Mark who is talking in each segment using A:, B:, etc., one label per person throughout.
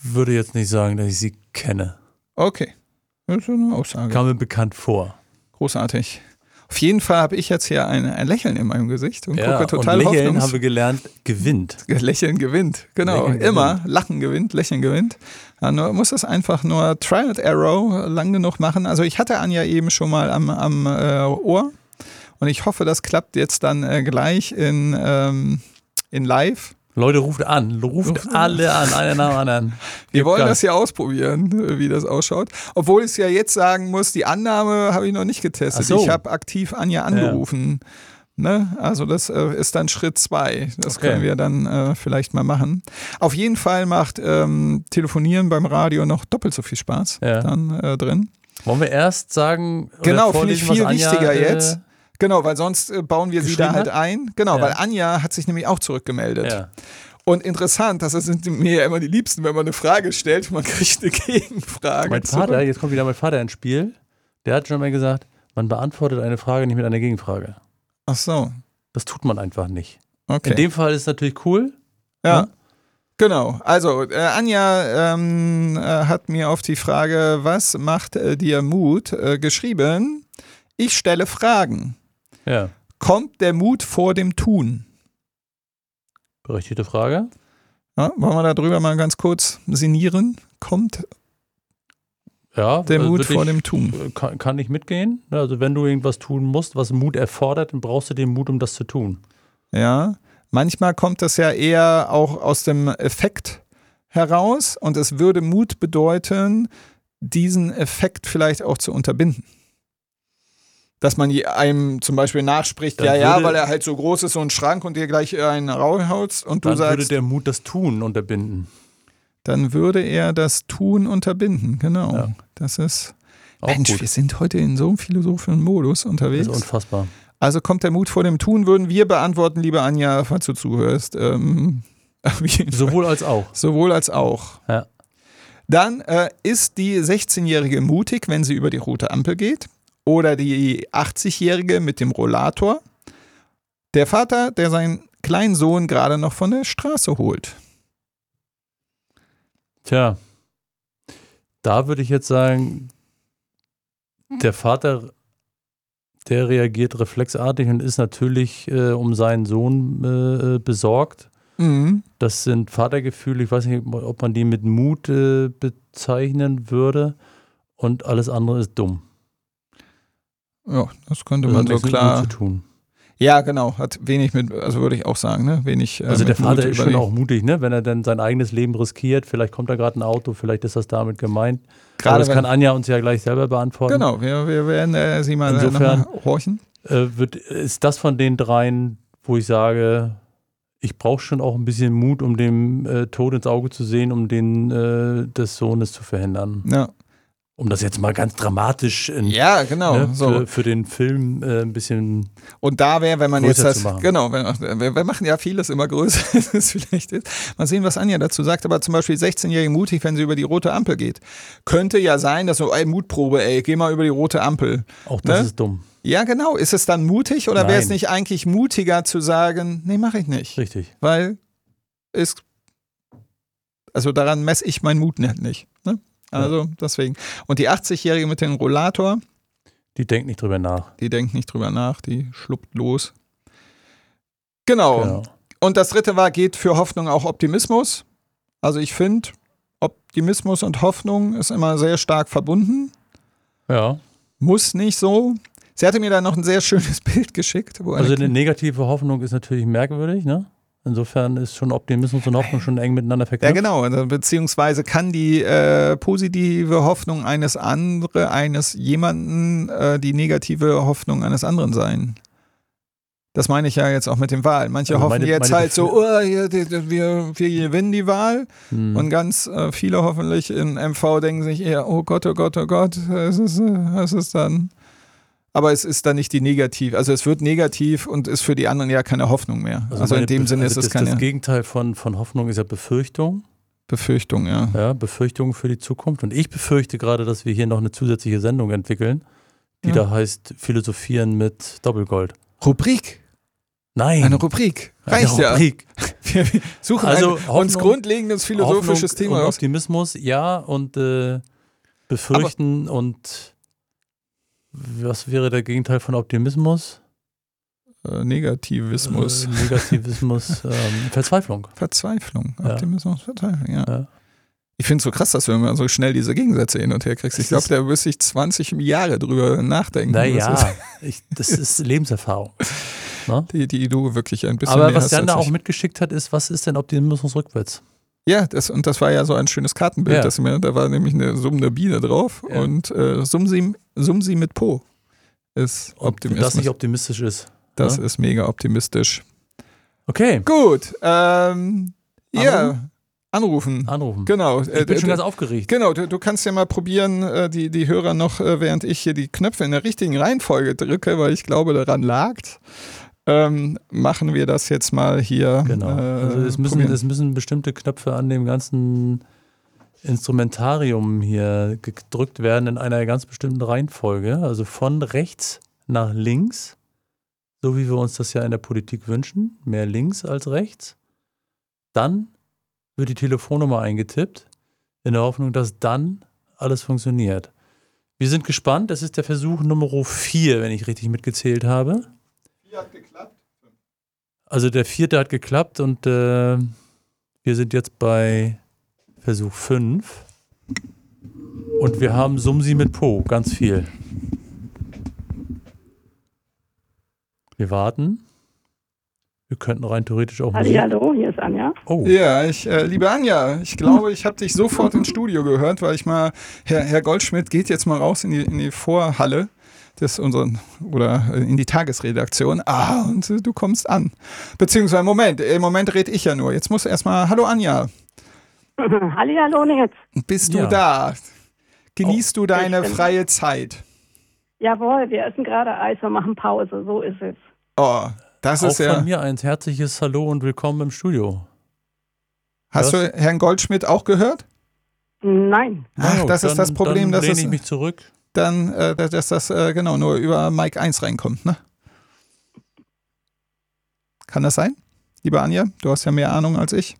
A: würde jetzt nicht sagen, dass ich sie kenne.
B: Okay, das ist eine Aussage.
A: Kam mir bekannt vor.
B: Großartig. Auf jeden Fall habe ich jetzt hier ein Lächeln in meinem Gesicht und gucke total
A: und Lächeln haben wir gelernt, gewinnt.
B: Lächeln gewinnt, genau.
A: Lächeln
B: immer.
A: gewinnt.
B: Lachen gewinnt, Lächeln gewinnt. Man muss es einfach nur Trial and Error lang genug machen. Also ich hatte Anja eben schon mal am Ohr und ich hoffe, das klappt jetzt dann gleich in live.
A: Leute, ruft an. Ruft alle an, einer nach dem anderen.
B: Wir wollen das ja ausprobieren, wie das ausschaut. Obwohl ich ja jetzt sagen muss, die Annahme habe ich noch nicht getestet.
A: Ach so.
B: Ich habe aktiv Anja angerufen. Ne? Also das ist dann Schritt 2. Das können wir dann vielleicht mal machen. Auf jeden Fall macht Telefonieren beim Radio noch doppelt so viel Spaß dann drin.
A: Wollen wir erst sagen,
B: genau, finde ich viel
A: Anja,
B: wichtiger jetzt. Genau, weil sonst bauen wir sie da halt
A: hat?
B: ein. Genau, weil Anja hat sich nämlich auch zurückgemeldet.
A: Ja.
B: Und interessant, das sind mir ja immer die Liebsten, wenn man eine Frage stellt und man kriegt eine Gegenfrage.
A: Mein Vater, jetzt kommt wieder mein Vater ins Spiel, der hat schon mal gesagt, man beantwortet eine Frage nicht mit einer Gegenfrage.
B: Ach so.
A: Das tut man einfach nicht.
B: Okay.
A: In dem Fall ist es natürlich cool.
B: Ja.
A: Ne?
B: Genau, also Anja hat mir auf die Frage, was macht dir Mut, geschrieben, ich stelle Fragen.
A: Ja.
B: Kommt der Mut vor dem Tun?
A: Berechtigte Frage.
B: Ja, wollen wir darüber mal ganz kurz sinnieren? Kommt der Mut vor dem Tun?
A: Kann ich mitgehen. Also wenn du irgendwas tun musst, was Mut erfordert, dann brauchst du den Mut, um das zu tun.
B: Ja, manchmal kommt das ja eher auch aus dem Effekt heraus und es würde Mut bedeuten, diesen Effekt vielleicht auch zu unterbinden. Dass man einem zum Beispiel nachspricht, weil er halt so groß ist, so ein Schrank und dir gleich einen raushaut und du sagst.
A: Dann würde der Mut das Tun unterbinden.
B: Dann würde er das Tun unterbinden, genau.
A: Ja.
B: Das ist.
A: Auch
B: Mensch,
A: gut.
B: wir sind heute in so einem philosophischen Modus unterwegs.
A: Das ist unfassbar.
B: Also kommt der Mut vor dem Tun, würden wir beantworten, liebe Anja, falls du zuhörst.
A: Sowohl als auch.
B: Sowohl als auch.
A: Ja.
B: Dann ist die 16-Jährige mutig, wenn sie über die rote Ampel geht. Oder die 80-Jährige mit dem Rollator. Der Vater, der seinen kleinen Sohn gerade noch von der Straße holt.
A: Tja, da würde ich jetzt sagen, der Vater, der reagiert reflexartig und ist natürlich um seinen Sohn besorgt.
B: Mhm.
A: Das sind Vatergefühle, ich weiß nicht, ob man die mit Mut bezeichnen würde. Und alles andere ist dumm.
B: Ja, das könnte
A: Das
B: man
A: hat
B: so
A: nichts mit
B: klar.
A: Mut zu tun.
B: Ja, genau. Hat wenig mit, also würde ich auch sagen, ne? Wenig.
A: Also der
B: mit
A: Vater
B: Mut
A: ist schon auch mutig, ne? Wenn er dann sein eigenes Leben riskiert. Vielleicht kommt da gerade ein Auto, vielleicht ist das damit gemeint.
B: Gerade
A: aber das kann Anja uns ja gleich selber beantworten.
B: Genau, wir werden sie mal
A: Insofern
B: noch mal horchen.
A: Ist das von den dreien, wo ich sage, ich brauche schon auch ein bisschen Mut, um dem Tod ins Auge zu sehen, um den des Sohnes zu verhindern.
B: Ja.
A: Um das jetzt mal ganz dramatisch
B: genau,
A: ne,
B: so.
A: für den Film ein bisschen.
B: Und da wäre, wenn man jetzt
A: größer
B: das,
A: zu machen.
B: genau, wir machen ja vieles immer größer, als es vielleicht ist. Mal sehen, was Anja dazu sagt, aber zum Beispiel 16-Jährige mutig, wenn sie über die rote Ampel geht. Könnte ja sein, dass so, Mutprobe, geh mal über die rote Ampel.
A: Auch das
B: Ne?
A: ist dumm.
B: Ja, genau. Ist es dann mutig oder wäre es
A: Nein.
B: nicht eigentlich mutiger zu sagen, nee, mache ich nicht?
A: Richtig.
B: Weil also daran messe ich meinen Mut nicht. Ne? Also deswegen. Und die 80-Jährige mit dem Rollator,
A: Die denkt nicht drüber nach.
B: die denkt nicht drüber nach, die schluppt los. Genau. Und das dritte war, geht für Hoffnung auch Optimismus. Also ich finde, Optimismus und Hoffnung ist immer sehr stark verbunden.
A: Ja.
B: Muss nicht so. Sie hatte mir da noch ein sehr schönes Bild geschickt. Wo
A: Also eine negative Hoffnung ist natürlich merkwürdig, ne? Insofern ist schon Optimismus und Hoffnung schon eng miteinander verknüpft.
B: Ja, genau. Also, beziehungsweise kann die positive Hoffnung eines jemanden die negative Hoffnung eines anderen sein. Das meine ich ja jetzt auch mit dem Wahl. Manche
A: Also
B: hoffen jetzt
A: meine
B: halt so, wir gewinnen die Wahl. Und ganz viele hoffentlich in MV denken sich eher, oh Gott, es ist dann. Aber es ist dann nicht die negativ. Also es wird negativ und ist für die anderen ja keine Hoffnung mehr. Also in dem Sinne ist es keine
A: Das Gegenteil von Hoffnung ist ja Befürchtung.
B: Befürchtung, ja.
A: Ja, Befürchtung für die Zukunft. Und ich befürchte gerade, dass wir hier noch eine zusätzliche Sendung entwickeln, die da heißt Philosophieren mit Doppelgold.
B: Rubrik.
A: Nein.
B: Eine Rubrik. Reicht
A: eine Rubrik.
B: Wir suchen
A: Also
B: uns grundlegendes philosophisches
A: Hoffnung
B: Thema
A: und
B: aus.
A: Optimismus, ja, und befürchten und was wäre der Gegenteil von Optimismus?
B: Negativismus.
A: Negativismus, Verzweiflung.
B: Verzweiflung.
A: Ja.
B: Optimismus, Verzweiflung, ja.
A: Ja.
B: Ich finde es so krass, dass du immer so schnell diese Gegensätze hin und her kriegst. Ich glaube, da müsste ich 20 Jahre drüber nachdenken.
A: Naja, das ist Lebenserfahrung. Ne?
B: Die du wirklich ein bisschen
A: Aber
B: mehr
A: was
B: hast
A: Jan da
B: als
A: auch
B: ich.
A: mitgeschickt hat, ist, was ist denn Optimismus rückwärts?
B: Ja, das war ja so ein schönes Kartenbild.
A: Ja.
B: Da war nämlich eine summende Biene drauf
A: Ja.
B: und Sumsi mit Po ist
A: Und
B: Optimismus.
A: das nicht optimistisch ist.
B: Das
A: ne?
B: ist mega optimistisch.
A: Okay,
B: Gut, anrufen.
A: anrufen.
B: Genau.
A: Ich bin schon ganz aufgeregt.
B: Genau, du kannst ja mal probieren, die Hörer noch, während ich hier die Knöpfe in der richtigen Reihenfolge drücke, weil ich glaube, daran lagt, machen wir das jetzt mal hier.
A: Genau. Also es müssen bestimmte Knöpfe an dem ganzen Instrumentarium hier gedrückt werden in einer ganz bestimmten Reihenfolge. Also von rechts nach links, so wie wir uns das ja in der Politik wünschen, mehr links als rechts. Dann wird die Telefonnummer eingetippt, in der Hoffnung, dass dann alles funktioniert. Wir sind gespannt. Das ist der Versuch Nummer 4, wenn ich richtig mitgezählt habe.
B: 4 hat geklappt.
A: Also der 4. hat geklappt und wir sind jetzt bei Versuch 5. Und wir haben Sumsi mit Po, ganz viel. Wir warten. Wir könnten rein theoretisch auch
C: Hallo, hier ist Anja.
A: Oh,
B: Ja, liebe Anja, ich glaube, ich habe dich sofort ins Studio gehört, weil Herr Goldschmidt geht jetzt mal raus in die Vorhalle oder in die Tagesredaktion. Und du kommst an. Beziehungsweise, im Moment rede ich ja nur. Jetzt musst du erstmal, hallo Anja,
C: Hallo, Nils.
B: bist du
A: Ja.
B: da? Genießt du deine
C: Ich bin-
B: freie Zeit?
C: Jawohl, wir essen gerade Eis und machen Pause, so ist es.
B: Oh, das
A: auch
B: ist ja.
A: von mir ein herzliches Hallo und willkommen im Studio.
B: Hast du Herrn Goldschmidt auch gehört?
C: Nein.
B: Ach,
A: Na
B: das ist das Problem,
A: dann
B: dass
A: lehne
B: es
A: ich mich zurück.
B: dass das genau nur über Mic 1 reinkommt, ne? Kann das sein? Liebe Anja, du hast ja mehr Ahnung als ich.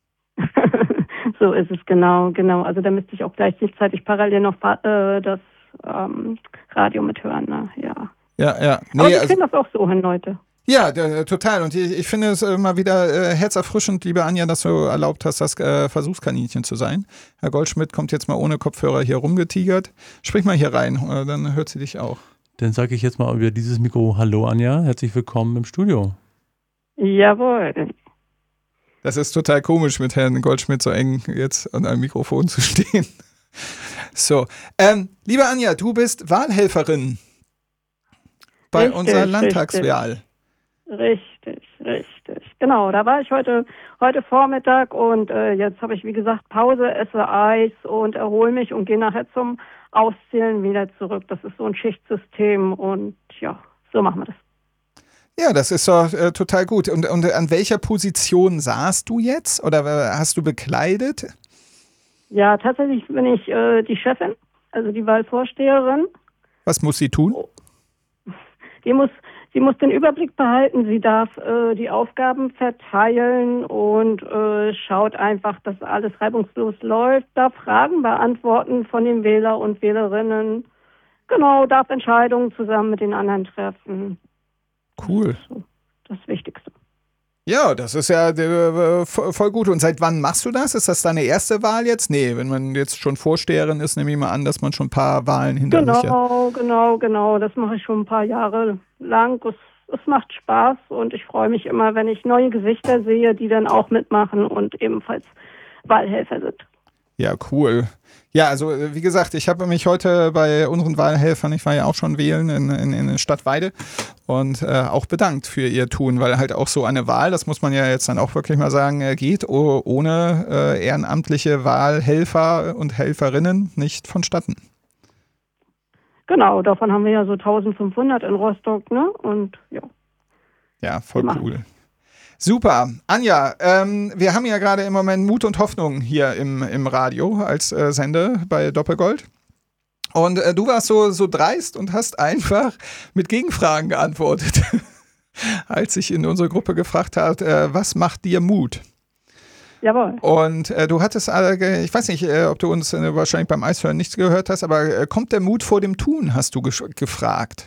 C: So ist es, genau. Also da müsste ich auch gleichzeitig parallel noch das Radio mithören, ne? Ja.
B: Ja.
C: Aber
B: Nee,
C: wir kriegen das auch so hin, Leute.
B: ja, total. Und ich finde es mal wieder herzerfrischend, liebe Anja, dass du erlaubt hast, das Versuchskaninchen zu sein. Herr Goldschmidt kommt jetzt mal ohne Kopfhörer hier rumgetigert. Sprich mal hier rein, dann hört sie dich auch.
A: Dann sage ich jetzt mal über dieses Mikro Hallo Anja, herzlich willkommen im Studio.
C: Jawohl.
B: Das ist total komisch, mit Herrn Goldschmidt so eng jetzt an einem Mikrofon zu stehen. So, liebe Anja, du bist Wahlhelferin bei
C: Richtig,
B: unserer Landtagswahl.
C: Richtig. Genau, da war ich heute Vormittag und jetzt habe ich, wie gesagt, Pause, esse Eis und erhole mich und gehe nachher zum Auszählen wieder zurück. Das ist so ein Schichtsystem und ja, so machen wir das.
B: Ja, das ist doch total gut. Und an welcher Position saßt du jetzt oder hast du bekleidet?
C: Ja, tatsächlich bin ich die Chefin, also die Wahlvorsteherin.
B: Was muss sie tun?
C: Sie muss den Überblick behalten, sie darf die Aufgaben verteilen und schaut einfach, dass alles reibungslos läuft, darf Fragen beantworten von den Wähler und Wählerinnen. Genau, darf Entscheidungen zusammen mit den anderen treffen.
B: Cool.
C: So, das Wichtigste.
B: Ja, das ist ja voll gut. Und seit wann machst du das? Ist das deine erste Wahl jetzt? Nee, wenn man jetzt schon Vorsteherin ist, nehme ich mal an, dass man schon ein paar Wahlen hinter sich hat.
C: Genau. Das mache ich schon ein paar Jahre lang. Es macht Spaß und ich freue mich immer, wenn ich neue Gesichter sehe, die dann auch mitmachen und ebenfalls Wahlhelfer sind.
B: Ja, cool. Ja, also wie gesagt, ich habe mich heute bei unseren Wahlhelfern, ich war ja auch schon wählen in Stadtweide und auch bedankt für ihr Tun, weil halt auch so eine Wahl, das muss man ja jetzt dann auch wirklich mal sagen, geht ohne ehrenamtliche Wahlhelfer und Helferinnen nicht vonstatten.
C: Genau, davon haben wir ja so 1500 in Rostock, ne? Und ja.
B: Ja, voll cool. Super. Anja, wir haben ja gerade im Moment Mut und Hoffnung hier im Radio als Sender bei Doppelgold. Und du warst so dreist und hast einfach mit Gegenfragen geantwortet. als ich in unserer Gruppe gefragt habe, was macht dir Mut?
C: Jawohl.
B: Und du hattest, ich weiß nicht, ob du uns wahrscheinlich beim Eishören nichts gehört hast, aber kommt der Mut vor dem Tun, hast du gefragt.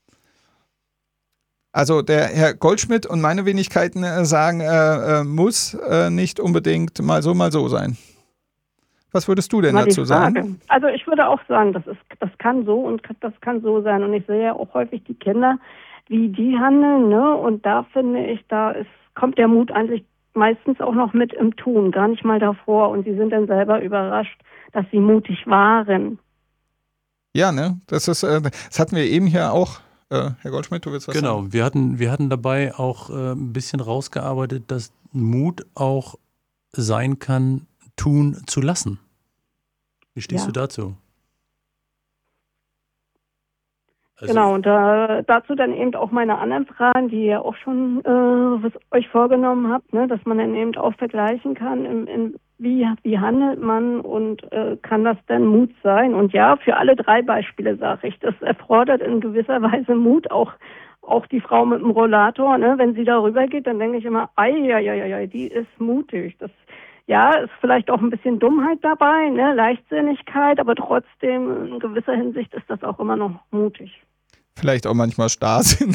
B: Also der Herr Goldschmidt und meine Wenigkeiten sagen, muss nicht unbedingt mal so sein. Was würdest du denn dazu sagen?
C: Also ich würde auch sagen, das kann so und das kann so sein. Und ich sehe ja auch häufig die Kinder, wie die handeln, ne? Und da finde ich, kommt der Mut eigentlich meistens auch noch mit im Tun, gar nicht mal davor. Und sie sind dann selber überrascht, dass sie mutig waren.
B: Ja, ne? Das hatten wir eben hier auch. Herr Goldschmidt, du willst was sagen?
A: Genau, wir hatten dabei auch ein bisschen rausgearbeitet, dass Mut auch sein kann, tun zu lassen. Wie stehst du dazu? Also,
C: genau, und dazu dann eben auch meine anderen Fragen, die ihr auch schon euch vorgenommen habt, ne, dass man dann eben auch vergleichen kann, wie handelt man und kann das denn Mut sein? Und ja, für alle 3 Beispiele sage ich, das erfordert in gewisser Weise Mut, auch die Frau mit dem Rollator, ne, wenn sie darüber geht, dann denke ich immer, ei, die ist mutig. Das ist vielleicht auch ein bisschen Dummheit dabei, ne, Leichtsinnigkeit, aber trotzdem in gewisser Hinsicht ist das auch immer noch mutig.
B: Vielleicht auch manchmal Starrsinn.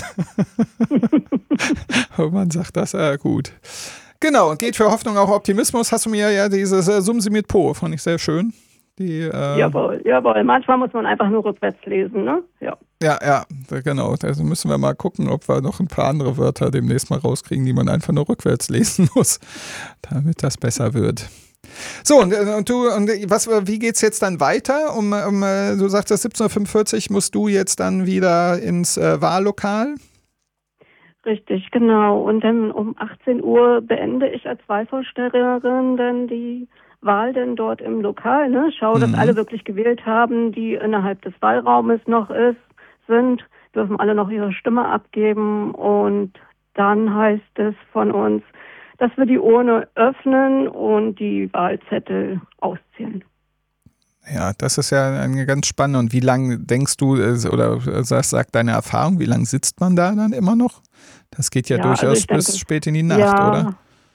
B: Man sagt das, gut. Genau, und geht für Hoffnung auch Optimismus. Hast du mir ja dieses Sumsi mit Po, fand ich sehr schön.
C: Jawohl. Manchmal muss man einfach nur rückwärts lesen, ne? Ja.
B: Ja, genau. Also müssen wir mal gucken, ob wir noch ein paar andere Wörter demnächst mal rauskriegen, die man einfach nur rückwärts lesen muss, damit das besser wird. So, und wie geht's jetzt dann weiter? Du sagtest, 17:45 Uhr musst du jetzt dann wieder ins Wahllokal?
C: Richtig, genau. Und dann um 18 Uhr beende ich als Wahlvorstellerin dann die Wahl denn dort im Lokal, ne? Schau, dass alle wirklich gewählt haben, die innerhalb des Wahlraumes noch sind, dürfen alle noch ihre Stimme abgeben und dann heißt es von uns, dass wir die Urne öffnen und die Wahlzettel auszählen.
B: Ja, das ist ja ganz spannend. Und wie lange denkst du, oder sagt deine Erfahrung, wie lange sitzt man da dann immer noch? Das geht ja durchaus bis spät in die Nacht, oder?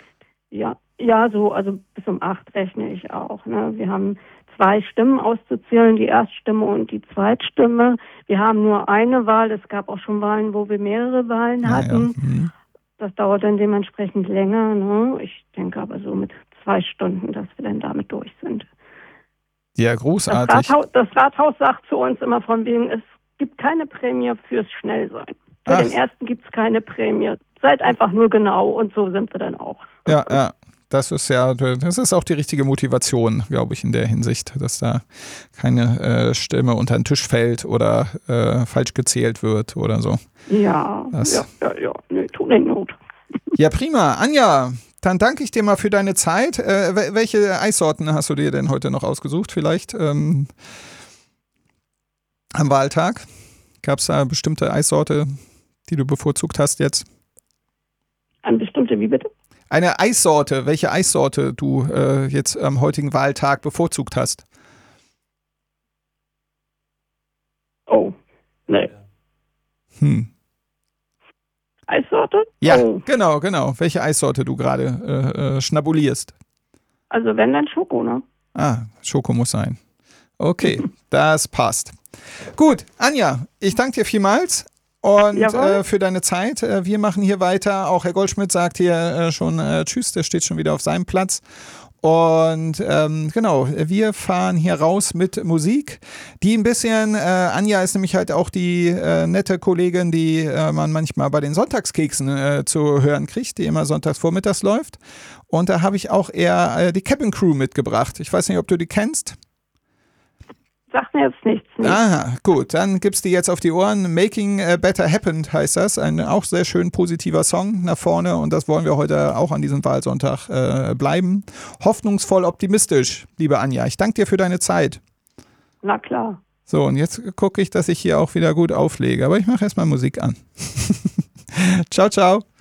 B: Also bis um 8 rechne ich auch. Ne? Wir haben 2 Stimmen auszuzählen, die Erststimme und die Zweitstimme. Wir haben nur eine Wahl. Es gab auch schon Wahlen, wo wir mehrere Wahlen hatten. Ja. Das dauert dann dementsprechend länger. Ne? Ich denke aber so mit 2 Stunden, dass wir dann damit durch sind. Ja, großartig.
C: Das Rathaus sagt zu uns immer von wegen, es gibt keine Prämie fürs Schnellsein. Für den Ersten gibt es keine Prämie. Seid einfach nur genau und so sind wir dann auch.
B: Ja. Das ist auch die richtige Motivation, glaube ich, in der Hinsicht, dass da keine Stimme unter den Tisch fällt oder falsch gezählt wird oder so.
C: Ja. Nee, tut nicht Not.
B: Ja, prima. Anja, dann danke ich dir mal für deine Zeit. Welche Eissorten hast du dir denn heute noch ausgesucht? Vielleicht am Wahltag? Gab es da eine bestimmte Eissorte, die du bevorzugt hast jetzt?
C: Eine bestimmte, wie bitte?
B: Eine Eissorte, welche Eissorte du jetzt am heutigen Wahltag bevorzugt hast?
C: Oh, nee. Eissorte?
B: Ja, genau. Welche Eissorte du gerade schnabulierst?
C: Also wenn, dann Schoko, ne?
B: Schoko muss sein. Okay, das passt. Gut, Anja, ich danke dir vielmals. Und für deine Zeit. Wir machen hier weiter. Auch Herr Goldschmidt sagt hier schon Tschüss, der steht schon wieder auf seinem Platz. Und genau, wir fahren hier raus mit Musik, die ein bisschen, Anja ist nämlich halt auch die nette Kollegin, die man manchmal bei den Sonntagskeksen zu hören kriegt, die immer sonntags vormittags läuft. Und da habe ich auch eher die Cabin Crew mitgebracht. Ich weiß nicht, ob du die kennst.
C: Sagt mir jetzt nichts.
B: Aha, gut, dann gibt's die jetzt auf die Ohren. Making Better Happened heißt das. Ein auch sehr schön positiver Song nach vorne und das wollen wir heute auch an diesem Wahlsonntag bleiben. Hoffnungsvoll optimistisch, liebe Anja. Ich danke dir für deine Zeit.
C: Na klar.
B: So, und jetzt gucke ich, dass ich hier auch wieder gut auflege. Aber ich mache erstmal Musik an. Ciao, ciao.